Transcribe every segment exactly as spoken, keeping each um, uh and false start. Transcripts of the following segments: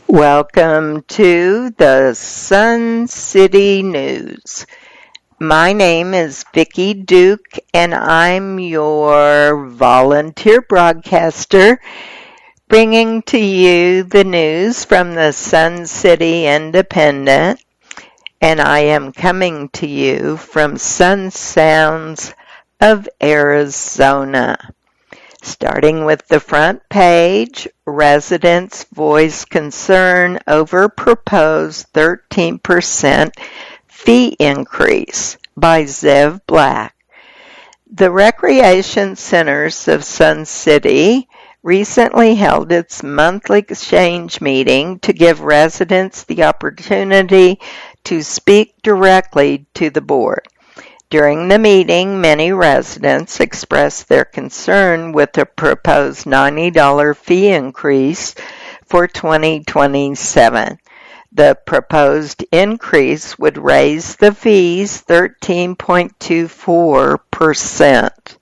Welcome to the Sun City News. My name is Vicki Duke and I'm your volunteer broadcaster bringing to you the news from the Sun City Independent, and I am coming to you from Sun Sounds of Arizona. Starting with the front page, residents voice concern over proposed thirteen percent fee increase by Zev Black. The Recreation Centers of Sun City recently held its monthly exchange meeting to give residents the opportunity to speak directly to the board. During the meeting, many residents expressed their concern with the proposed ninety dollars fee increase for twenty twenty-seven. The proposed increase would raise the fees thirteen point two four percent.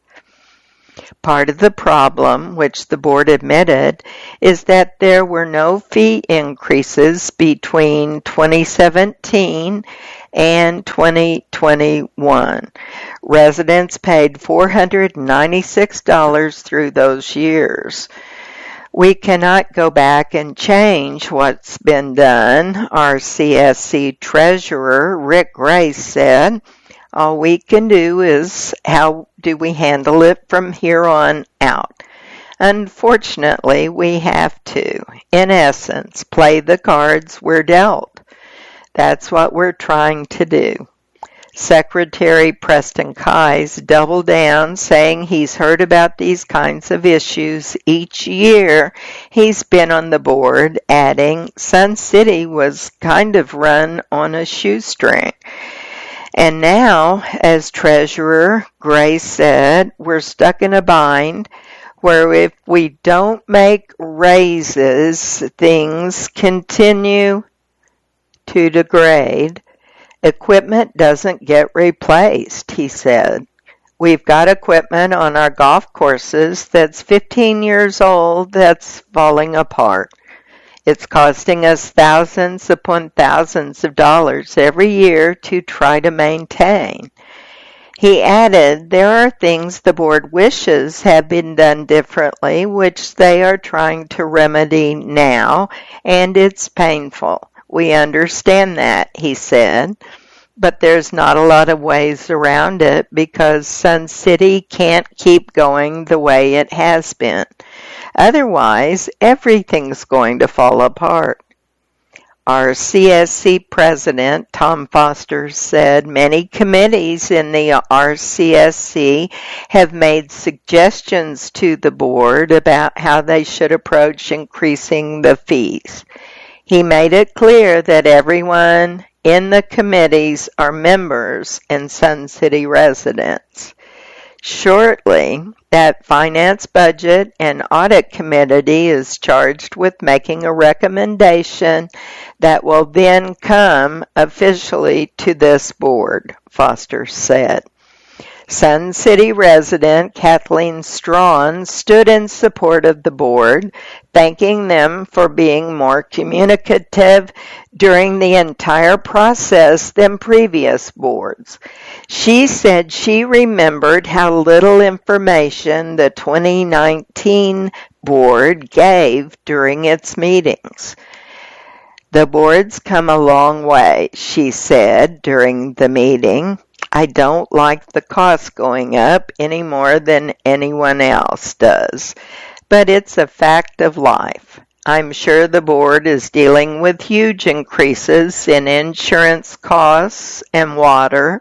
Part of the problem, which the board admitted, is that there were no fee increases between twenty seventeen and twenty twenty-one. Residents paid four hundred ninety-six dollars through those years. We cannot go back and change what's been done, our C S C treasurer, Rick Gray, said. All we can do is how do we handle it from here on out. Unfortunately, we have to, in essence, play the cards we're dealt. That's what we're trying to do. Secretary Preston Keyes doubled down, saying he's heard about these kinds of issues each year he's been on the board, adding, Sun City was kind of run on a shoestring. And now, as treasurer, Gray said, we're stuck in a bind where if we don't make raises, things continue to degrade. Equipment doesn't get replaced, he said. We've got equipment on our golf courses that's fifteen years old that's falling apart. It's costing us thousands upon thousands of dollars every year to try to maintain. He added, there are things the board wishes had been done differently, which they are trying to remedy now, and it's painful. We understand that, he said, but there's not a lot of ways around it because Sun City can't keep going the way it has been. Otherwise, everything's going to fall apart. Our C S C president, Tom Foster, said many committees in the R C S C have made suggestions to the board about how they should approach increasing the fees. He made it clear that everyone in the committees are members and Sun City residents. Shortly, that Finance, Budget, and Audit Committee is charged with making a recommendation that will then come officially to this board, Foster said. Sun City resident Kathleen Strawn stood in support of the board, thanking them for being more communicative during the entire process than previous boards. She said she remembered how little information the twenty nineteen board gave during its meetings. The board's come a long way, she said during the meeting. I don't like the cost going up any more than anyone else does, but it's a fact of life. I'm sure the board is dealing with huge increases in insurance costs and water.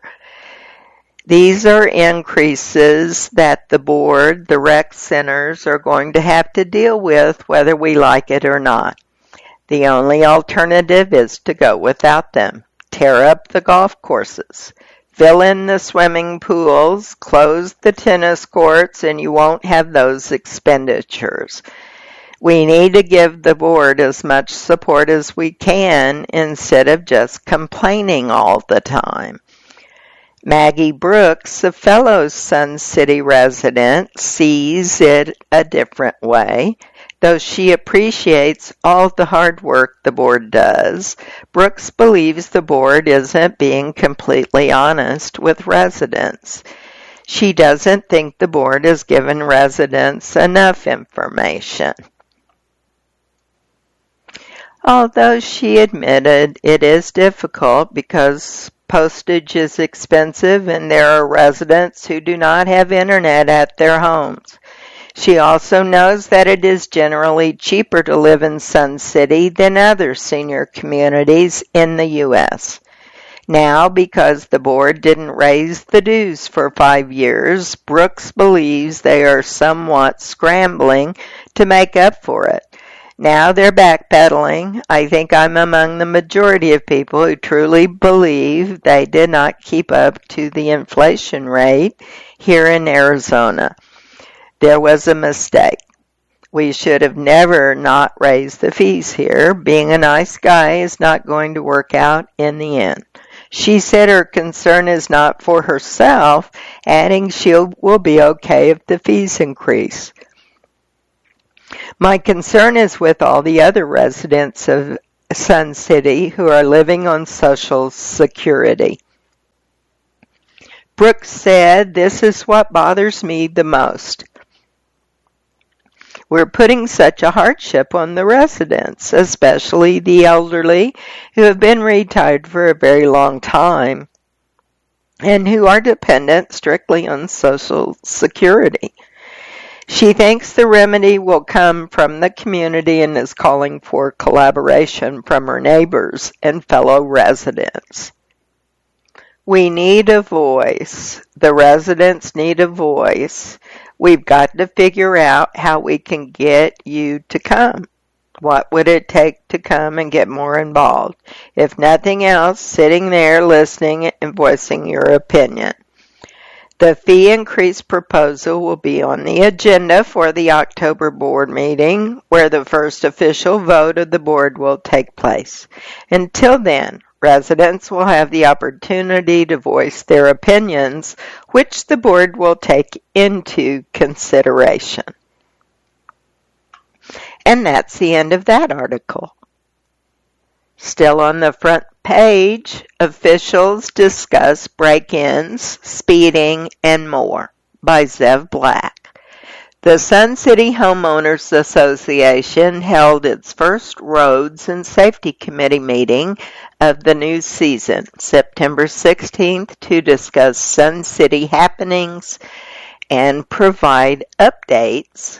These are increases that the board, the rec centers, are going to have to deal with whether we like it or not. The only alternative is to go without them. Tear up the golf courses. Fill in the swimming pools, close the tennis courts, and you won't have those expenditures. We need to give the board as much support as we can instead of just complaining all the time. Maggie Brooks, a fellow Sun City resident, sees it a different way. Though she appreciates all the hard work the board does, Brooks believes the board isn't being completely honest with residents. She doesn't think the board has given residents enough information. Although she admitted it is difficult because postage is expensive and there are residents who do not have internet at their homes. She also knows that it is generally cheaper to live in Sun City than other senior communities in the U S. Now, because the board didn't raise the dues for five years, Brooks believes they are somewhat scrambling to make up for it. Now they're backpedaling. I think I'm among the majority of people who truly believe they did not keep up to the inflation rate here in Arizona. There was a mistake. We should have never not raised the fees here. Being a nice guy is not going to work out in the end. She said her concern is not for herself, adding she will be okay if the fees increase. My concern is with all the other residents of Sun City who are living on Social Security. Brooks said, "This is what bothers me the most. We're putting such a hardship on the residents, especially the elderly who have been retired for a very long time and who are dependent strictly on Social Security." She thinks the remedy will come from the community and is calling for collaboration from her neighbors and fellow residents. We need a voice. The residents need a voice. We've got to figure out how we can get you to come. What would it take to come and get more involved? If nothing else, sitting there listening and voicing your opinion. The fee increase proposal will be on the agenda for the October board meeting, where the first official vote of the board will take place. Until then, residents will have the opportunity to voice their opinions, which the board will take into consideration. And that's the end of that article. Still on the front page, officials discuss break-ins, speeding, and more, by Zev Black. The Sun City Homeowners Association held its first Roads and Safety Committee meeting of the new season, September sixteenth, to discuss Sun City happenings and provide updates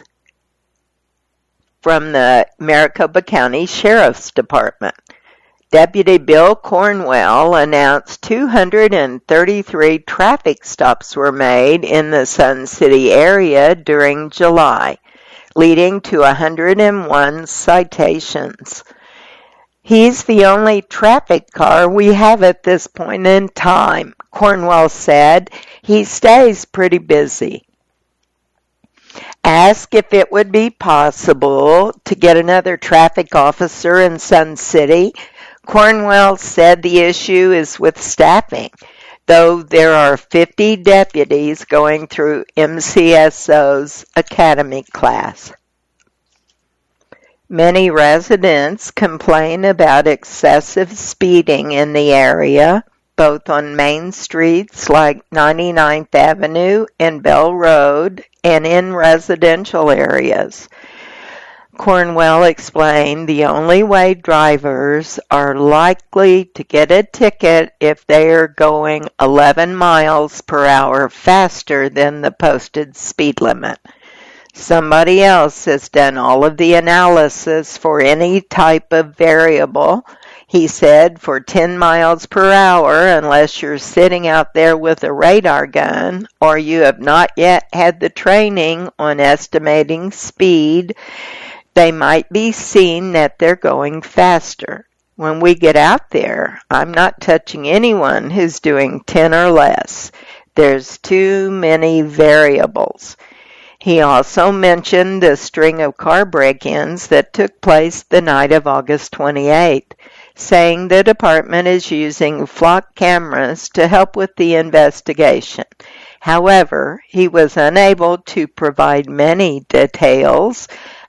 from the Maricopa County Sheriff's Department. Deputy Bill Cornwell announced two hundred thirty-three traffic stops were made in the Sun City area during July, leading to one hundred one citations. He's the only traffic car we have at this point in time, Cornwell said. He stays pretty busy. Asked if it would be possible to get another traffic officer in Sun City, Cornwell said the issue is with staffing, though there are fifty deputies going through M C S O's academy class. Many residents complain about excessive speeding in the area, both on main streets like ninety-ninth Avenue and Bell Road and in residential areas. Cornwell explained the only way drivers are likely to get a ticket if they are going eleven miles per hour faster than the posted speed limit. Somebody else has done all of the analysis for any type of variable. He said for ten miles per hour, unless you're sitting out there with a radar gun or you have not yet had the training on estimating speed, they might be seen that they're going faster. When we get out there, I'm not touching anyone who's doing ten or less. There's too many variables. He also mentioned the string of car break-ins that took place the night of August twenty-eighth, saying the department is using flock cameras to help with the investigation. However, he was unable to provide many details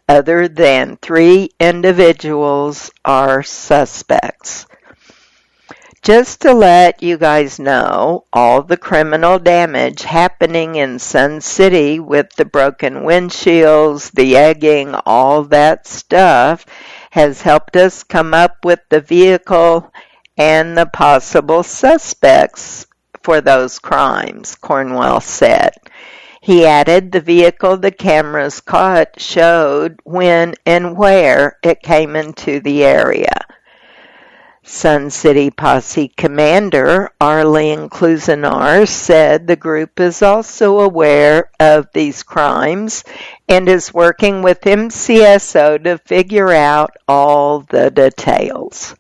other than three individuals are suspects. Just to let you guys know, all the criminal damage happening in Sun City with the broken windshields, the egging, all that stuff has helped us come up with the vehicle and the possible suspects for those crimes, Cornwell said. He added the vehicle the cameras caught showed when and where it came into the area. Sun City Posse Commander Arlene Klusenar said the group is also aware of these crimes and is working with M C S O to figure out all the details.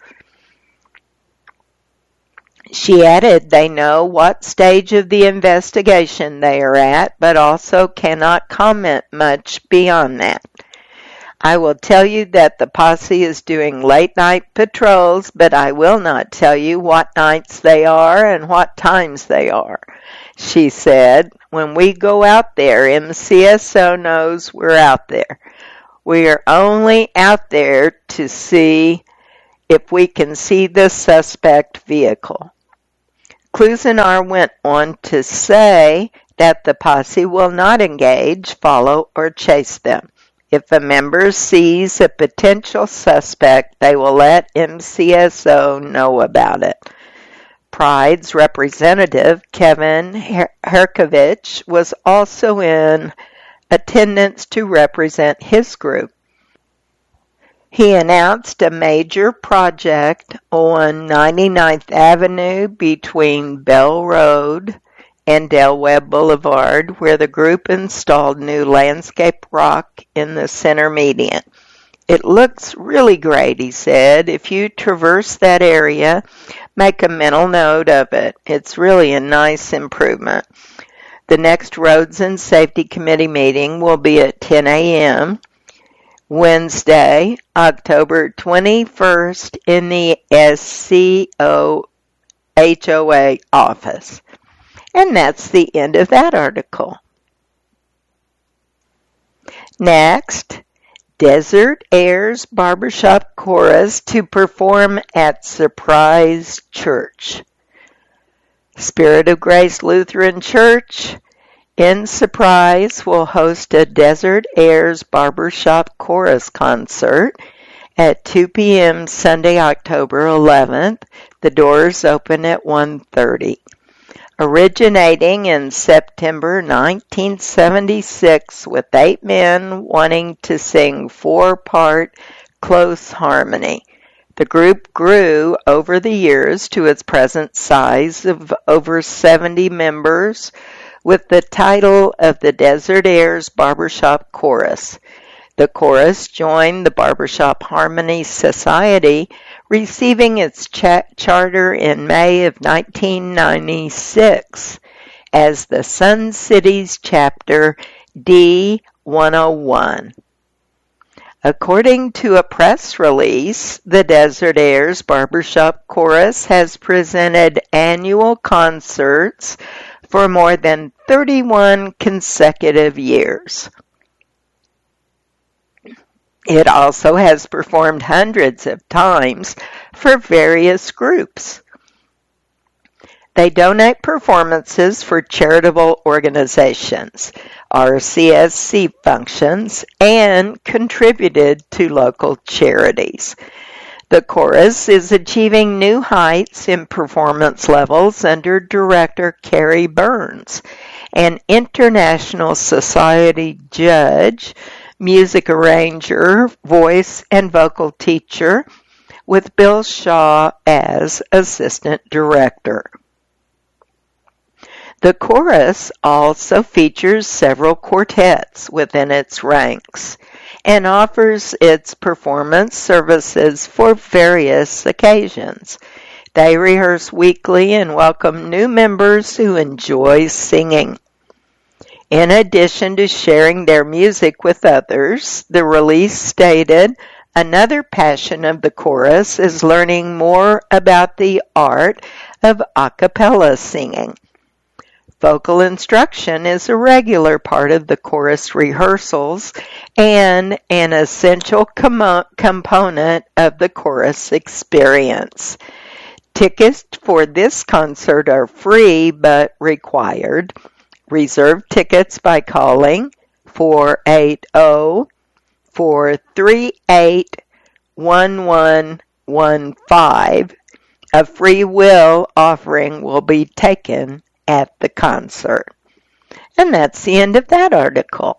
She added they know what stage of the investigation they are at, but also cannot comment much beyond that. I will tell you that the posse is doing late-night patrols, but I will not tell you what nights they are and what times they are. She said, when we go out there, M C S O knows we're out there. We are only out there to see if we can see the suspect vehicle. Klusenar went on to say that the posse will not engage, follow, or chase them. If a member sees a potential suspect, they will let M C S O know about it. Pride's representative, Kevin Herkovich, was also in attendance to represent his group. He announced a major project on ninety-ninth Avenue between Bell Road and Del Webb Boulevard, where the group installed new landscape rock in the center median. It looks really great, he said. If you traverse that area, make a mental note of it. It's really a nice improvement. The next Roads and Safety Committee meeting will be at ten a.m. Wednesday, October twenty-first in the S C O H O A office. And that's the end of that article. Next, Desert Airs Barbershop Chorus to perform at Surprise Church. Spirit of Grace Lutheran Church in Surprise will host a Desert Airs Barbershop Chorus concert at two p.m. Sunday, October eleventh. The doors open at one thirty. Originating in September nineteen seventy-six with eight men wanting to sing four-part close harmony. The group grew over the years to its present size of over seventy members with the title of the Desert Airs Barbershop Chorus. The chorus joined the Barbershop Harmony Society, receiving its cha- charter in May of nineteen ninety-six as the Sun Cities Chapter D one oh one. According to a press release, the Desert Airs Barbershop Chorus has presented annual concerts for more than thirty-one consecutive years. It also has performed hundreds of times for various groups. They donate performances for charitable organizations, R C S C functions, and contributed to local charities. The chorus is achieving new heights in performance levels under director Carrie Burns, an International Society judge, music arranger, voice and vocal teacher, with Bill Shaw as assistant director. The chorus also features several quartets within its ranks and offers its performance services for various occasions. They rehearse weekly and welcome new members who enjoy singing. In addition to sharing their music with others, the release stated, another passion of the chorus is learning more about the art of a cappella singing. Vocal instruction is a regular part of the chorus rehearsals and an essential com- component of the chorus experience. Tickets for this concert are free but required. Reserve tickets by calling four eight zero, four three eight, one one one five. A free will offering will be taken at the concert. And that's the end of that article.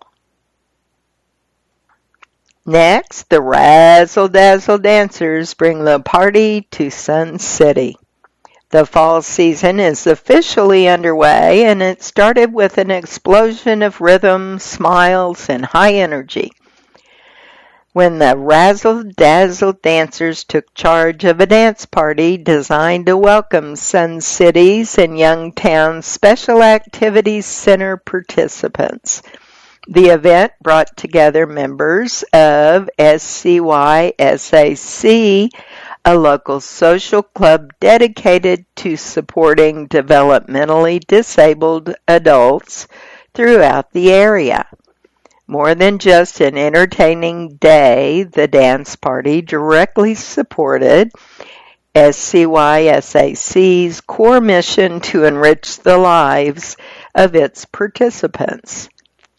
Next, the Razzle Dazzle Dancers bring the party to Sun City. The fall season is officially underway, and it started with an explosion of rhythm, smiles, and high energy when the Razzle Dazzle Dancers took charge of a dance party designed to welcome Sun City's and Youngtown's Special Activities Center participants. The event brought together members of S C Y S A C, a local social club dedicated to supporting developmentally disabled adults throughout the area. More than just an entertaining day, the dance party directly supported S C Y S A C's core mission to enrich the lives of its participants.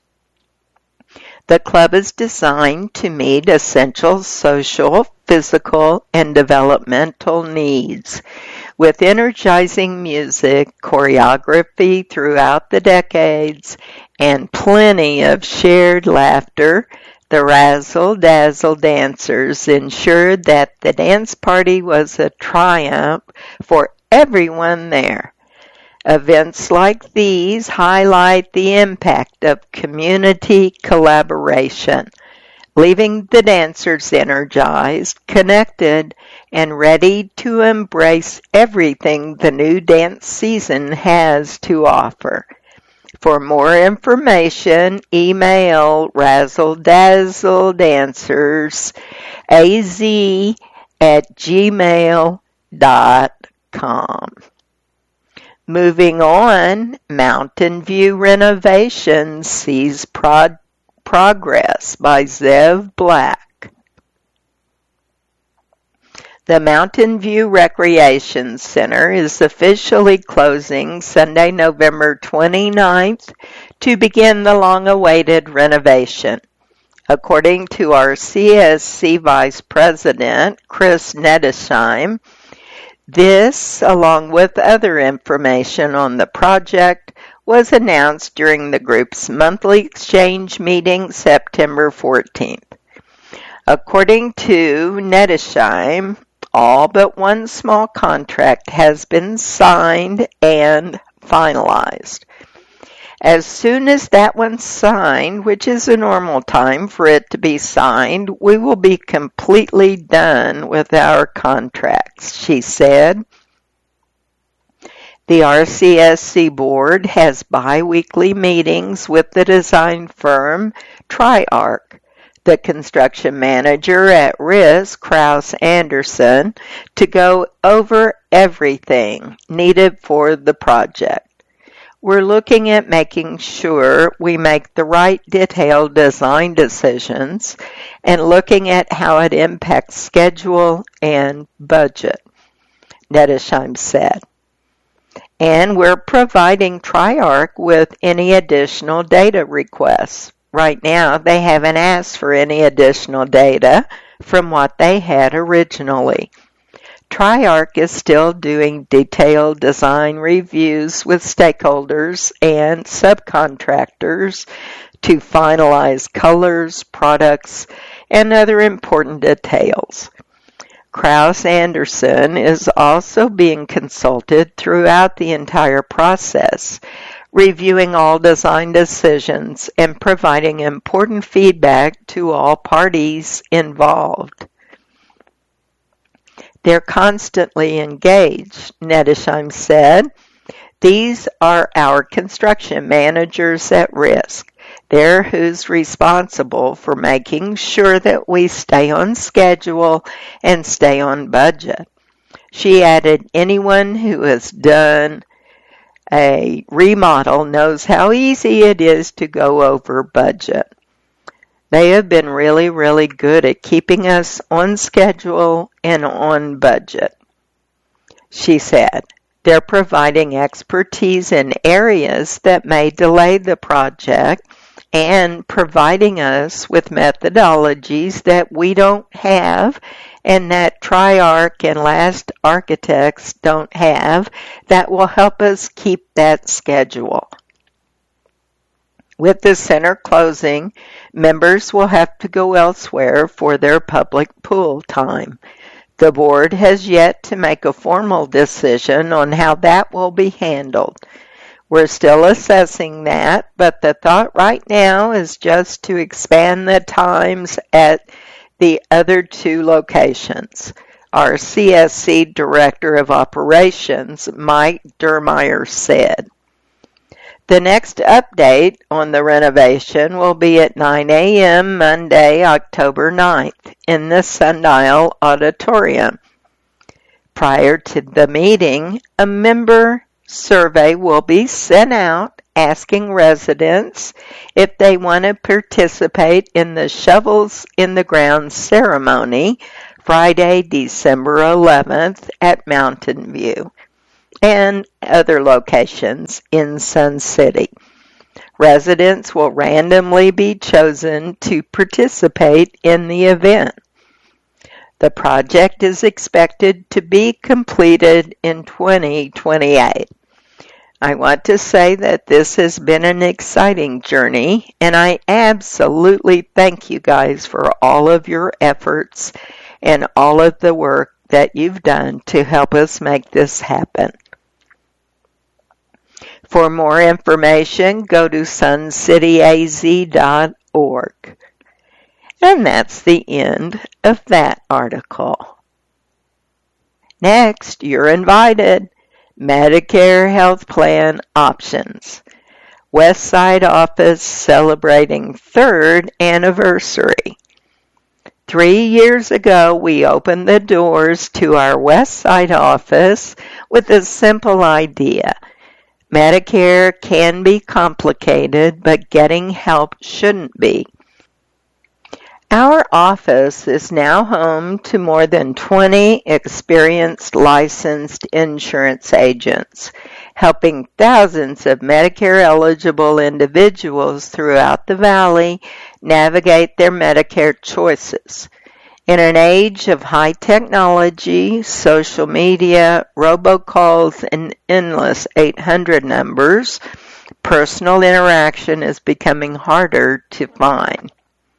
The club is designed to meet essential social, physical, and developmental needs. With energizing music, choreography throughout the decades, and plenty of shared laughter, the Razzle Dazzle Dancers ensured that the dance party was a triumph for everyone there. Events like these highlight the impact of community collaboration, leaving the dancers energized, connected, and ready to embrace everything the new dance season has to offer. For more information, email razzledazzledancers az at gmail dot com. Moving on, Mountain View Renovation sees prod- progress by Zev Black. The Mountain View Recreation Center is officially closing Sunday, November twenty-ninth to begin the long-awaited renovation. According to our C S C Vice President, Chris Nettesheim, this, along with other information on the project, was announced during the group's monthly exchange meeting September fourteenth. According to Nettesheim, all but one small contract has been signed and finalized. As soon as that one's signed, which is a normal time for it to be signed, we will be completely done with our contracts, she said. The R C S C board has bi-weekly meetings with the design firm TriArc, the construction manager at Risk, Kraus Anderson, to go over everything needed for the project. We're looking at making sure we make the right detailed design decisions and looking at how it impacts schedule and budget, Nettesheim said. And we're providing TriArc with any additional data requests. Right now, they haven't asked for any additional data from what they had originally. TriArc is still doing detailed design reviews with stakeholders and subcontractors to finalize colors, products, and other important details. Kraus Anderson is also being consulted throughout the entire process, reviewing all design decisions and providing important feedback to all parties involved. They're constantly engaged, Nettesheim said. These are our construction managers at Risk. They're who's responsible for making sure that we stay on schedule and stay on budget. She added, anyone who has done a remodel knows how easy it is to go over budget. They have been really, really good at keeping us on schedule and on budget. She said, they're providing expertise in areas that may delay the project and providing us with methodologies that we don't have and that Triarch and Last Architects don't have that will help us keep that schedule. With the center closing, members will have to go elsewhere for their public pool time. The board has yet to make a formal decision on how that will be handled. We're still assessing that, but the thought right now is just to expand the times at the other two locations. Our C S C Director of Operations, Mike Dermeyer, said. The next update on the renovation will be at nine a.m. Monday, October ninth, in the Sundial Auditorium. Prior to the meeting, a member survey will be sent out asking residents if they want to participate in the Shovels in the Ground ceremony Friday, December eleventh at Mountain View and other locations in Sun City. Residents will randomly be chosen to participate in the event. The project is expected to be completed in twenty twenty-eight. I want to say that this has been an exciting journey, and I absolutely thank you guys for all of your efforts and all of the work that you've done to help us make this happen. For more information, go to sun city a z dot org. And that's the end of that article. Next, you're invited. Medicare Health Plan Options. Westside office celebrating third anniversary. Three years ago, we opened the doors to our Westside office with a simple idea. Medicare can be complicated, but getting help shouldn't be. Our office is now home to more than twenty experienced licensed insurance agents, helping thousands of Medicare-eligible individuals throughout the Valley navigate their Medicare choices. In an age of high technology, social media, robocalls, and endless eight hundred numbers, personal interaction is becoming harder to find.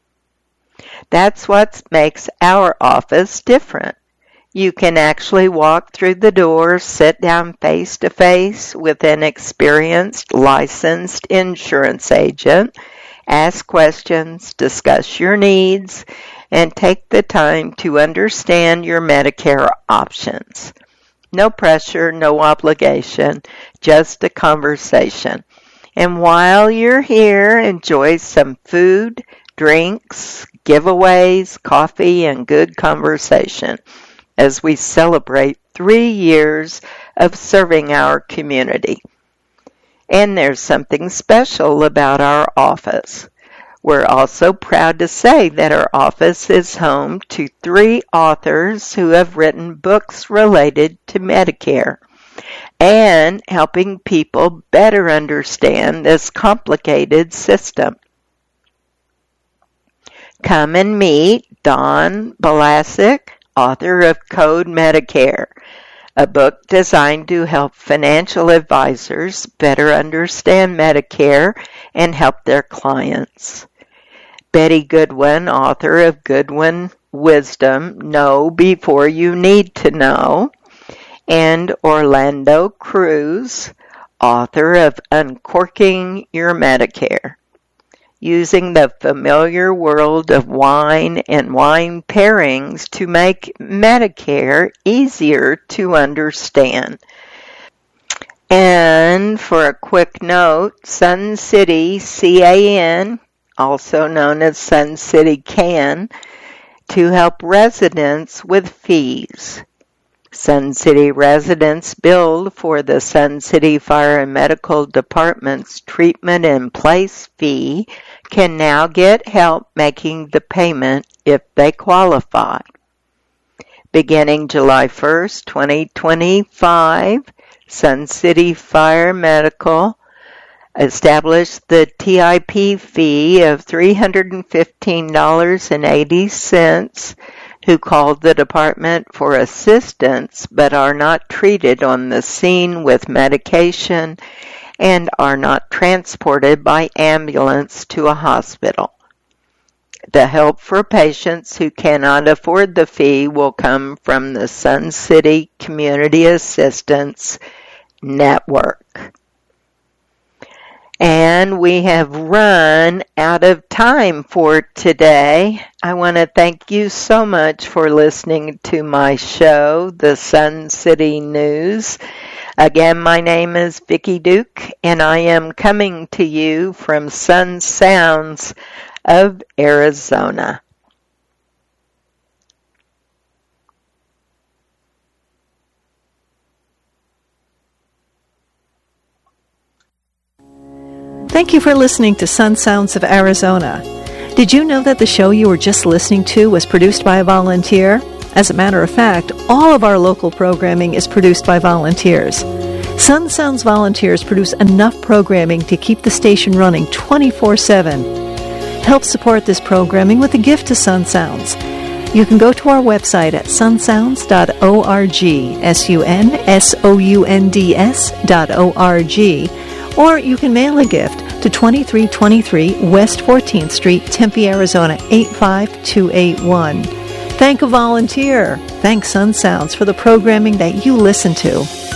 That's what makes our office different. You can actually walk through the door, sit down face-to-face with an experienced, licensed insurance agent, ask questions, discuss your needs, and take the time to understand your Medicare options. No pressure, no obligation, just a conversation. And while you're here, enjoy some food, drinks, giveaways, coffee, and good conversation as we celebrate three years of serving our community. And there's something special about our office. We're also proud to say that our office is home to three authors who have written books related to Medicare and helping people better understand this complicated system. Come and meet Don Balasic, author of Code Medicare, a book designed to help financial advisors better understand Medicare and help their clients. Betty Goodwin, author of Goodwin Wisdom, Know Before You Need to Know, and Orlando Cruz, author of Uncorking Your Medicare, using the familiar world of wine and wine pairings to make Medicare easier to understand. And for a quick note, Sun City C A N, also known as Sun City CAN, to help residents with fees. Sun City residents billed for the Sun City Fire and Medical Department's treatment in place fee can now get help making the payment if they qualify. Beginning July first, twenty twenty-five, Sun City Fire Medical established the T I P fee of three hundred fifteen dollars and eighty cents who called the department for assistance but are not treated on the scene with medication and are not transported by ambulance to a hospital. The help for patients who cannot afford the fee will come from the Sun City Community Assistance Network. And we have run out of time for today. I want to thank you so much for listening to my show, The Sun City News. Again, my name is Vicki Duke, and I am coming to you from Sun Sounds of Arizona. Thank you for listening to Sun Sounds of Arizona. Did you know that the show you were just listening to was produced by a volunteer? As a matter of fact, all of our local programming is produced by volunteers. Sun Sounds volunteers produce enough programming to keep the station running twenty-four seven. Help support this programming with a gift to Sun Sounds. You can go to our website at sun sounds dot org, S U N S O U N D S dot O R G, or you can mail a gift to twenty-three twenty-three West fourteenth Street, Tempe, Arizona, eight five two eight one. Thank a volunteer. Thank Sun Sounds for the programming that you listen to.